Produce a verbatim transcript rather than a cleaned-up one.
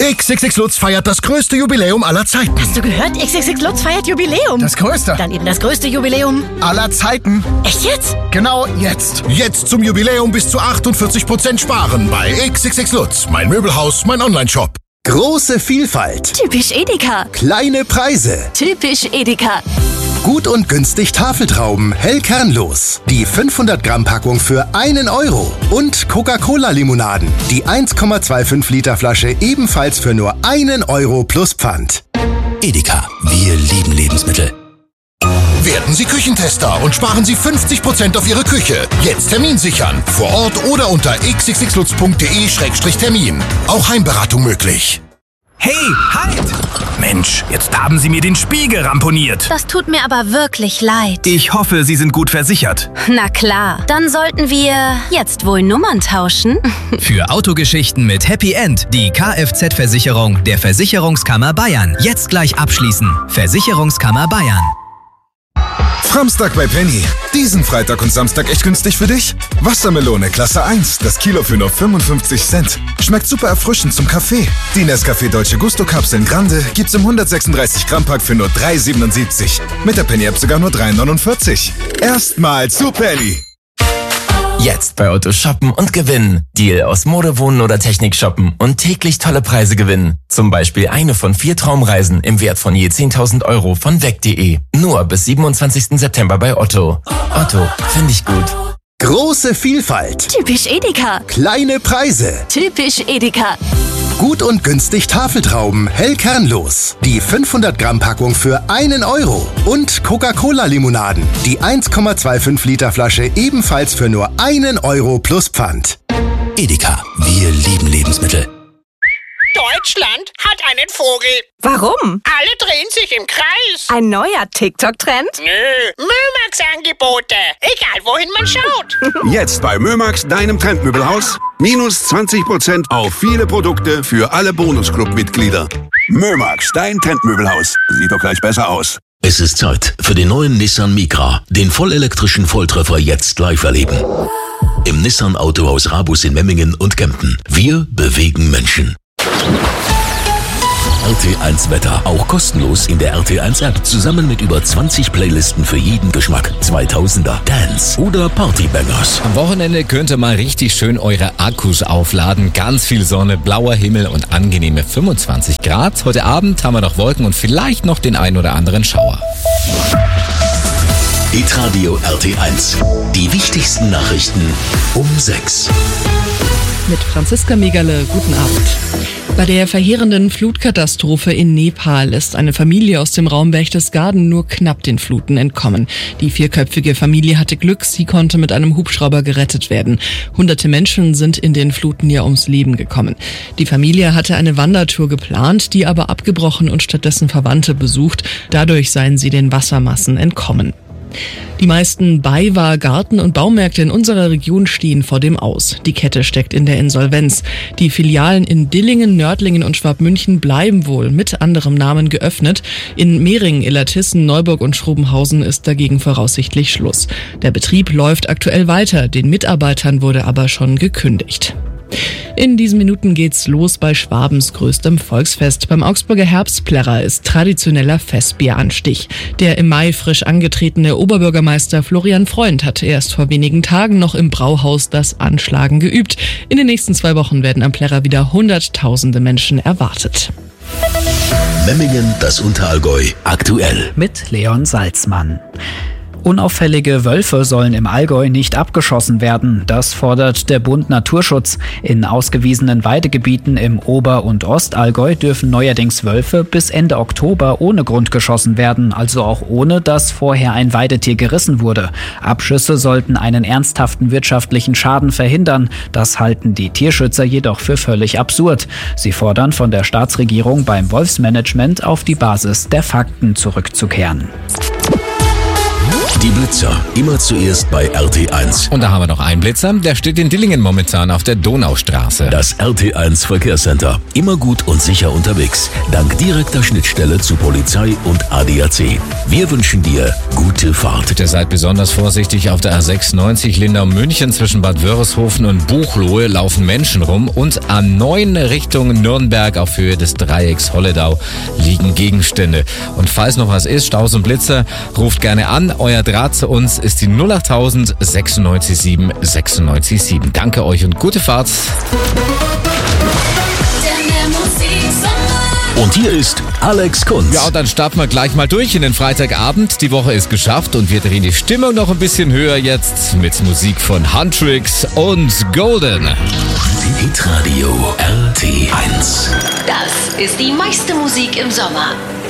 X X X Lutz feiert das größte Jubiläum aller Zeiten. Hast du gehört? X X X Lutz feiert Jubiläum. Das größte. Dann eben das größte Jubiläum aller Zeiten. Echt jetzt? Genau jetzt. Jetzt zum Jubiläum bis zu achtundvierzig Prozent sparen bei X X X Lutz. Mein Möbelhaus, mein Online-Shop. Große Vielfalt. Typisch Edeka. Kleine Preise. Typisch Edeka. Gut und günstig Tafeltrauben, hell kernlos. Die fünfhundert Gramm Packung für einen Euro. Und Coca-Cola-Limonaden. Die eins Komma fünfundzwanzig Liter Flasche ebenfalls für nur einen Euro plus Pfand. Edeka, wir lieben Lebensmittel. Werden Sie Küchentester und sparen Sie fünfzig Prozent auf Ihre Küche. Jetzt Termin sichern. Vor Ort oder unter x x x lutz punkt de Schrägstrich Termin. Auch Heimberatung möglich. Hey, halt! Mensch, jetzt haben Sie mir den Spiegel ramponiert. Das tut mir aber wirklich leid. Ich hoffe, Sie sind gut versichert. Na klar, dann sollten wir jetzt wohl Nummern tauschen. Für Autogeschichten mit Happy End die Kfz-Versicherung der Versicherungskammer Bayern. Jetzt gleich abschließen. Versicherungskammer Bayern. Samstag bei Penny. Diesen Freitag und Samstag echt günstig für dich? Wassermelone Klasse eins, das Kilo für nur fünfundfünfzig Cent. Schmeckt super erfrischend zum Kaffee. Die Nescafé Dolce Gusto Kapseln Grande gibt's im hundertsechsunddreißig Gramm Pack für nur drei siebenundsiebzig. Mit der Penny App sogar nur drei neunundvierzig. Erstmal zu Penny. Jetzt bei Otto shoppen und gewinnen. Deal aus Mode, Wohnen oder Technik shoppen und täglich tolle Preise gewinnen. Zum Beispiel eine von vier Traumreisen im Wert von je zehntausend Euro von weg punkt de. Nur bis siebenundzwanzigsten September bei Otto. Otto, finde ich gut. Große Vielfalt. Typisch Edeka. Kleine Preise. Typisch Edeka. Gut und günstig Tafeltrauben, hell kernlos. Die fünfhundert Gramm Packung für einen Euro. Und Coca-Cola-Limonaden. Die eins Komma fünfundzwanzig Liter Flasche ebenfalls für nur einen Euro plus Pfand. Edeka, wir lieben Lebensmittel. Deutschland hat einen Vogel. Warum? Alle drehen sich im Kreis. Ein neuer TikTok-Trend? Nö, Mömax-Angebote. Egal, wohin man schaut. Jetzt bei Mömax, deinem Trendmöbelhaus. Minus zwanzig Prozent auf viele Produkte für alle Bonusclub-Mitglieder. Mömax, dein Trendmöbelhaus. Sieht doch gleich besser aus. Es ist Zeit für den neuen Nissan Micra. Den vollelektrischen Volltreffer jetzt live erleben. Im Nissan Autohaus Rabus in Memmingen und Kempten. Wir bewegen Menschen. R T eins Wetter, auch kostenlos in der R T eins App, zusammen mit über zwanzig Playlisten für jeden Geschmack. zweitausender, Dance oder Partybangers. Am Wochenende könnt ihr mal richtig schön eure Akkus aufladen. Ganz viel Sonne, blauer Himmel und angenehme fünfundzwanzig Grad. Heute Abend haben wir noch Wolken und vielleicht noch den ein oder anderen Schauer. Hitradio R T eins. Die wichtigsten Nachrichten um sechs. Mit Franziska Megale, guten Abend. Bei der verheerenden Flutkatastrophe in Nepal ist eine Familie aus dem Raum Berchtesgaden nur knapp den Fluten entkommen. Die vierköpfige Familie hatte Glück, sie konnte mit einem Hubschrauber gerettet werden. Hunderte Menschen sind in den Fluten ja ums Leben gekommen. Die Familie hatte eine Wandertour geplant, die aber abgebrochen und stattdessen Verwandte besucht. Dadurch seien sie den Wassermassen entkommen. Die meisten BayWa Garten- und Baumärkte in unserer Region stehen vor dem Aus. Die Kette steckt in der Insolvenz. Die Filialen in Dillingen, Nördlingen und Schwabmünchen bleiben wohl mit anderem Namen geöffnet. In Mehringen, Illertissen, Neuburg und Schrobenhausen ist dagegen voraussichtlich Schluss. Der Betrieb läuft aktuell weiter, den Mitarbeitern wurde aber schon gekündigt. In diesen Minuten geht's los bei Schwabens größtem Volksfest. Beim Augsburger Herbstplärrer ist traditioneller Festbieranstich. Der im Mai frisch angetretene Oberbürgermeister Florian Freund hat erst vor wenigen Tagen noch im Brauhaus das Anschlagen geübt. In den nächsten zwei Wochen werden am Plärrer wieder hunderttausende Menschen erwartet. Memmingen, das Unterallgäu, aktuell. Mit Leon Salzmann. Unauffällige Wölfe sollen im Allgäu nicht abgeschossen werden. Das fordert der Bund Naturschutz. In ausgewiesenen Weidegebieten im Ober- und Ostallgäu dürfen neuerdings Wölfe bis Ende Oktober ohne Grund geschossen werden, also auch ohne, dass vorher ein Weidetier gerissen wurde. Abschüsse sollten einen ernsthaften wirtschaftlichen Schaden verhindern. Das halten die Tierschützer jedoch für völlig absurd. Sie fordern von der Staatsregierung beim Wolfsmanagement auf die Basis der Fakten zurückzukehren. Die Blitzer, immer zuerst bei R T eins. Und da haben wir noch einen Blitzer, der steht in Dillingen momentan auf der Donaustraße. Das R T eins Verkehrscenter, immer gut und sicher unterwegs, dank direkter Schnittstelle zu Polizei und A D A C. Wir wünschen dir gute Fahrt. Bitte seid besonders vorsichtig auf der A sechsundneunzig Lindau-München zwischen Bad Wörishofen und Buchloe laufen Menschen rum und A neun Richtung Nürnberg auf Höhe des Dreiecks Holledau liegen Gegenstände. Und falls noch was ist, Staus und Blitzer, ruft gerne an. Euer Draht zu uns ist die null achttausend sechsundneunzig sieben sechsundneunzig sieben. Danke euch und gute Fahrt. Und hier ist Alex Kunz. Ja, und dann starten wir gleich mal durch in den Freitagabend. Die Woche ist geschafft und wir drehen die Stimmung noch ein bisschen höher jetzt mit Musik von Huntrix und Golden. Hitradio R T eins. Das ist die meiste Musik im Sommer.